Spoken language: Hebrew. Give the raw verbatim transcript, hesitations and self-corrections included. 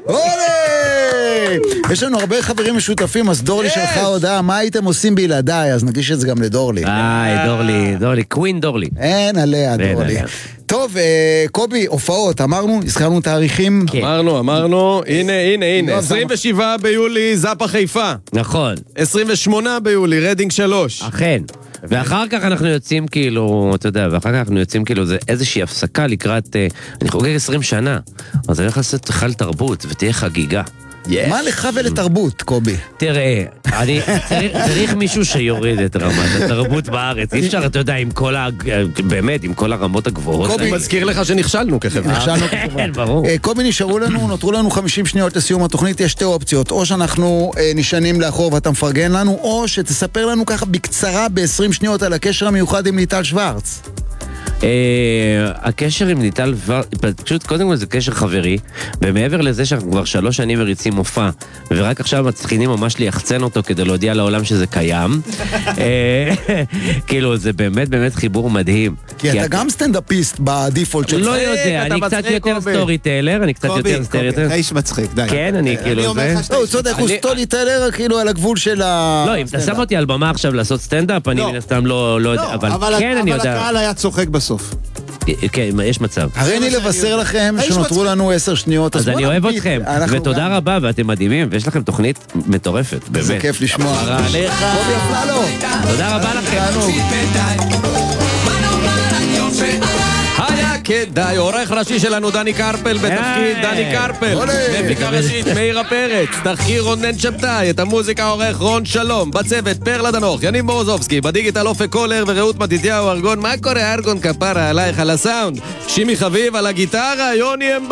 אולי! יש לנו הרבה חברים משותפים, אז דורלי שלחה הודעה, מה הייתם עושים בלעדיי? אז נגיש את זה גם לדורלי. איי, דורלי, דורלי, קווין דורלי. אין עליה, דורלי. טוב, קובי, הופעות, אמרנו, הזכרנו תאריכים? אמרנו, אמרנו, הנה, הנה, הנה, עשרים ושבעה ביולי, זאפה חיפה. נכון. עשרים ושמונה ביולי, רדינג שלוש. אכן. ואחר כך אנחנו יוצאים כאילו, אתה יודע, ואחר כך אנחנו יוצאים כאילו, זה איזושהי הפסקה לקראת, אני חוגג עשרים שנה, אז אני הולך לעשות חל תרבות, ותהיה חגיגה. מה לך ולתרבות, קובי? תראה, אני צריך מישהו שיוריד את רמת התרבות בארץ. אי אפשר, אתה יודע, עם כל ה... באמת, עם כל הרמות הגבוהות. קובי, מזכיר לך שנכשלנו כחברה. נכשלנו כחברה. ברור. קובי, נשארו לנו, נותרו לנו חמישים שניות לסיום התוכנית, יש שתי אופציות. או שאנחנו נשענים לאחור ואתה מפרגן לנו, או שתספר לנו ככה בקצרה ב-עשרים שניות על הקשר המיוחד עם ליטל שוורץ. הקשר עם ליטל שוורץ, פשוט קודם כל זה קשר חברי, ומעבר לזה שאנחנו כבר שלוש שנים מריצים מופע, ורק עכשיו מצליחים ממש ליחצן אותו כדי להודיע לעולם שזה קיים. כאילו זה באמת באמת חיבור מדהים. כי אתה גם סטנדאפיסט בדיפולט שלך. לא יודע, אני קצת יותר סטורי טיילר, אני קצת יותר סטורי טיילר. איש מצחיק, די. כן, אני כאילו זה. לא, הוא צודק, הוא סטורי טיילר כאילו על הגבול של ה... לא, אם אתה שם אותי על במה עכשיו לעשות סטנדאפ, אני מן הסתם לא יודע, אבל כן אני יודע. אבל הקהל היה צוחק בסוף. כן, יש מצב. הריני לבשר לכם שנותרו לנו עשר שניות. אז אני אוהב אתכם, ותודה רבה, ואתם מדהימים, ויש לכם תוכנית מטורפת, באמת. זה כיף לשמוע. קובי אפללו. תודה רבה לכם. היה כדאי, עורך ראשי שלנו דני קרפל בתפקיד דני קרפל, מפיקה ראשית מאירה פרץ, תחקיר רונן שבתאי, את המוזיקה עורך רון שלום, בצוות פרלה דנוך, יניב מורוזובסקי, בדיגיטל אופק קולר ורעות מתתיהו ארגון, מה קורה ארגון כפרה עלייך על הסאונד, שימי חביב על הגיטרה, יוני אמבר